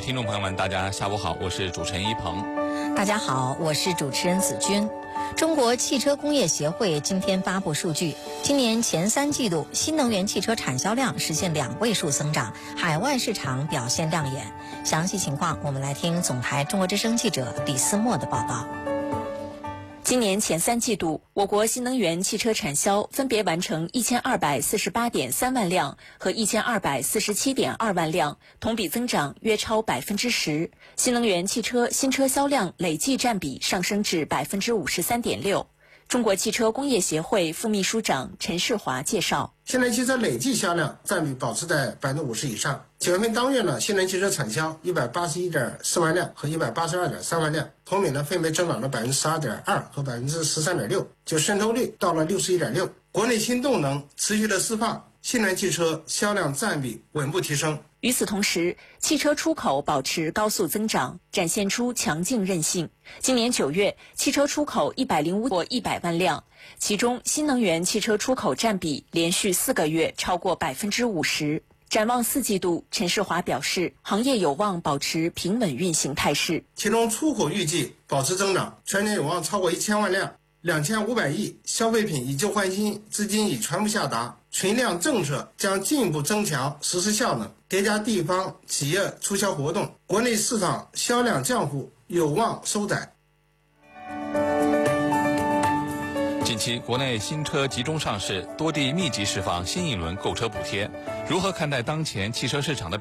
听众朋友们，大家下午好，我是主持人一鹏。 大家好，我是主持人子君。中国汽车工业协会今天发布数据，今年前3季度新能源汽车产销量实现2位数增长，海外市场表现亮眼。详细情况，我们来听总台中国之声记者李思墨的报道。 今年前3季度，我国新能源汽车产销分别完成1248.3万辆和1247.2万辆，同比增长约超10%。新能源汽车新车销量累计占比上升至53.6%。中国汽车工业协会副秘书长陈世华介绍， 新能源汽车累计销量占比保持在50%以上。9月份当月新能源汽车产销181.4万辆和182.3万辆，同比分别增长了12.2%和13.6%，就渗透率到了61.6%。国内新动能持续的释放，新能源汽车销量占比稳步提升。 与此同时，汽车出口保持高速增长，展现出强劲韧性。今年9月，汽车出口105过100万辆，其中新能源汽车出口占比连续4个月超过50%。展望4季度，陈世华表示，行业有望保持平稳运行态势。 其中出口预计保持增长，全年有望超过1000万辆，2500亿消费品以旧换新资金已全部下达，存量政策将进一步增强实施效能，叠加地方企业促销活动，国内市场销量降幅有望收窄。 近期国内新车集中上市，多地密集释放新一轮购车补贴。如何看待当前汽车市场的